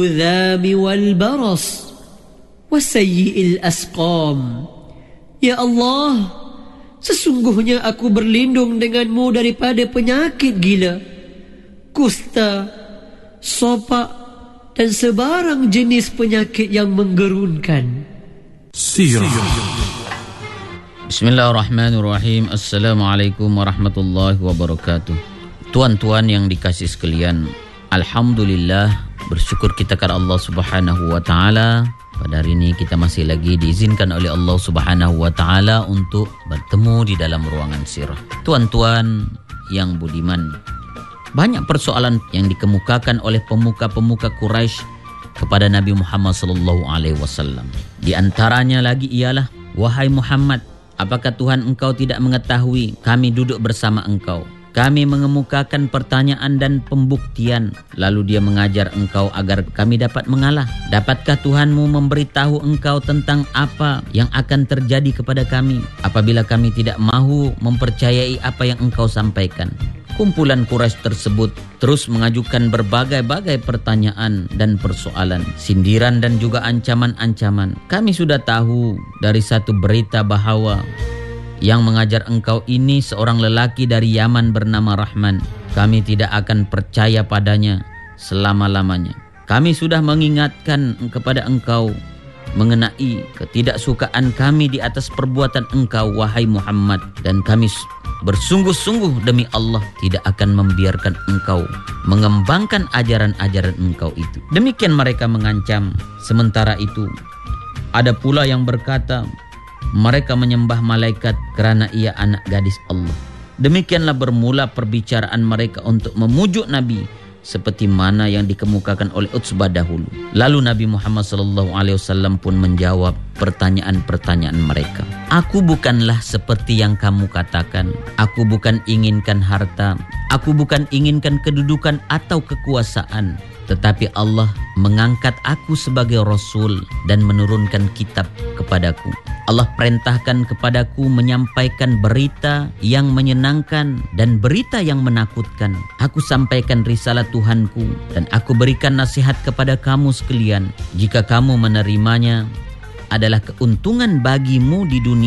الذاب والبرص وسيء الأسقام. Ya Allah, sesungguhnya aku berlindung denganmu daripada penyakit gila, kusta, sopak, dan sebarang jenis penyakit yang menggerunkan. Sirah. Bismillahirrahmanirrahim. Assalamualaikum warahmatullahi wabarakatuh. Tuan-tuan yang dikasih sekalian, alhamdulillah, bersyukur kita kepada Allah Subhanahu wa taala. Pada hari ini kita masih lagi diizinkan oleh Allah Subhanahu wa taala untuk bertemu di dalam ruangan sirah. Tuan-tuan yang budiman, banyak persoalan yang dikemukakan oleh pemuka-pemuka Quraisy kepada Nabi Muhammad sallallahu alaihi wasallam. Di antaranya lagi ialah, wahai Muhammad, apakah Tuhan engkau tidak mengetahui kami duduk bersama engkau? Kami mengemukakan pertanyaan dan pembuktian, lalu dia mengajar engkau agar kami dapat mengalah. Dapatkah Tuhanmu memberitahu engkau tentang apa yang akan terjadi kepada kami apabila kami tidak mahu mempercayai apa yang engkau sampaikan? Kumpulan Quraisy tersebut terus mengajukan berbagai-bagai pertanyaan dan persoalan, sindiran dan juga ancaman-ancaman. Kami sudah tahu dari satu berita bahwa yang mengajar engkau ini seorang lelaki dari Yaman bernama Rahman. Kami tidak akan percaya padanya selama-lamanya. Kami sudah mengingatkan kepada engkau mengenai ketidaksukaan kami di atas perbuatan engkau, wahai Muhammad. Dan kami bersungguh-sungguh demi Allah tidak akan membiarkan engkau mengembangkan ajaran-ajaran engkau itu. Demikian mereka mengancam. Sementara itu, ada pula yang berkata, mereka menyembah malaikat kerana ia anak gadis Allah. Demikianlah bermula perbicaraan mereka untuk memujuk Nabi seperti mana yang dikemukakan oleh Utsbah dahulu. Lalu Nabi Muhammad SAW pun menjawab pertanyaan-pertanyaan mereka. Aku bukanlah seperti yang kamu katakan. Aku bukan inginkan harta. Aku bukan inginkan kedudukan atau kekuasaan. Tetapi Allah mengangkat aku sebagai Rasul dan menurunkan kitab kepadaku. Allah perintahkan kepadaku menyampaikan berita yang menyenangkan dan berita yang menakutkan. Aku sampaikan risalah Tuhanku dan aku berikan nasihat kepada kamu sekalian. Jika kamu menerimanya, adalah keuntungan bagimu di dunia